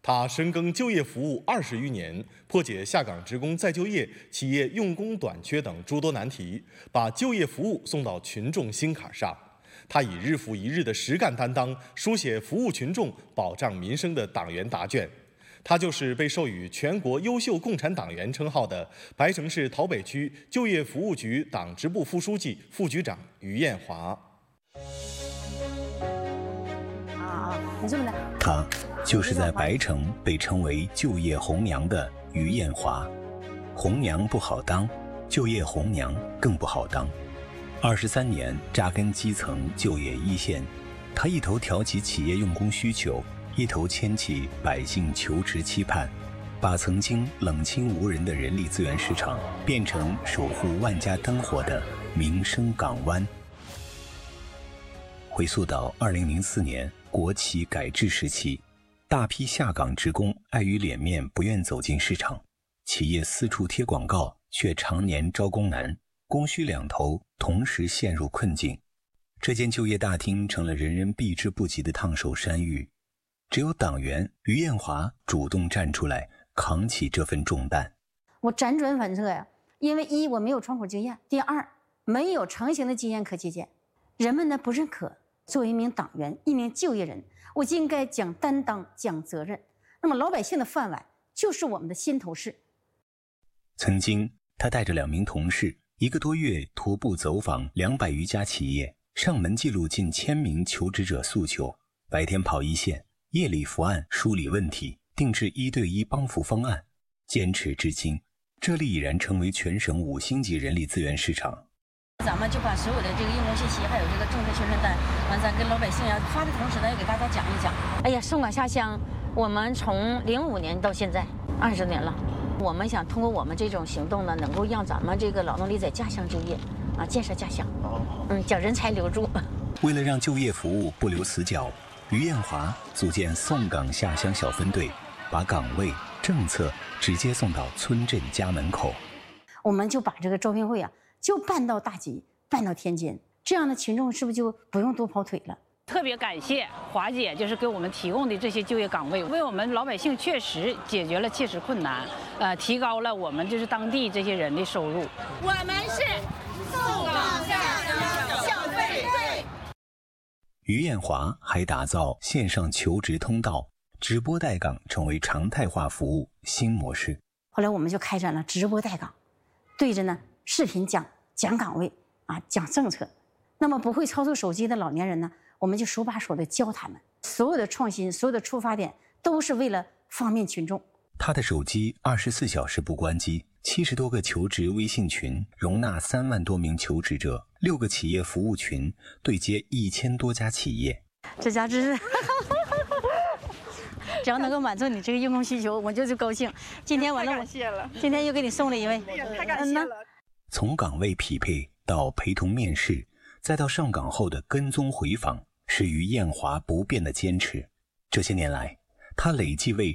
他深耕就业服务20余年，破解下岗职工再就业、企业用工短缺等诸多难题，把就业服务送到群众心坎上。他以日复一日的实干担当，书写服务群众、保障民生的党员答卷。他就是被授予全国优秀共产党员称号的白城市桃北区就业服务局党支部副书记、副局长于艳华。 你这么来。 他就是在白城被称为就业红娘的于艳华。红娘不好当，就业红娘更不好当。23年扎根基层就业一线，他一头挑起企业用工需求，一头牵起百姓求职期盼，把曾经冷清无人的人力资源市场变成守护万家灯火的民生港湾。回溯到2004年国企改制时期，大批下岗职工碍于脸面不愿走进市场，企业四处贴广告，却常年招工难，供需两头同时陷入困境。这间就业大厅成了人人避之不及的烫手山芋，只有党员于艳华主动站出来扛起这份重担。 我辗转反侧呀，因为一我没有窗口经验，第二没有成型的经验可借鉴，人们呢不认可。作为一名党员，一名就业人，我就应该讲担当，讲责任。那么老百姓的饭碗就是我们的心头事。 曾经他带着2名同事1个多月徒步走访200余家企业，上门记录近1000名求职者诉求，白天跑一线，夜里伏案梳理问题，定制1对1帮扶方案，坚持至今，这里已然成为全省5星级人力资源市场。 咱们就把所有的这个用工信息，还有这个政策宣传单，完咱跟老百姓呀发的同时呢，要给大家讲一讲。 哎呀，送岗下乡，我们从05年到现在20年了。我们想通过我们这种行动呢，能够让咱们这个劳动力在家乡就业，建设家乡，将人才留住。 为了让就业服务不留死角，于艳华组建送岗下乡小分队，把岗位、政策直接送到村镇家门口。 我们就把这个招聘会就办到大集，办到天津，这样的群众是不是就不用多跑腿了？ 特别感谢华姐，就是给我们提供的这些就业岗位，为我们老百姓确实解决了切实困难，提高了我们就是当地这些人的收入。 我们是送岗下乡小分队。 于艳华还打造线上求职通道，直播带岗成为常态化服务新模式。 后来我们就开展了直播带岗，对着呢视频讲岗位讲政策。那么不会操作手机的老年人呢，我们就手把手的教他们。所有的创新，所有的出发点都是为了方便群众。 他的手机24小时不关机，70多个求职微信群容纳3万多名求职者，6个企业服务群对接1000多家企业。 这家真是只要能够满足你这个用工需求，我就高兴。今天完了， 感谢了， 今天又给你送了一位， 太感谢了。 从岗位匹配到陪同面试，再到上岗后的跟踪回访，是于艳华不变的坚持。这些年来，他累计为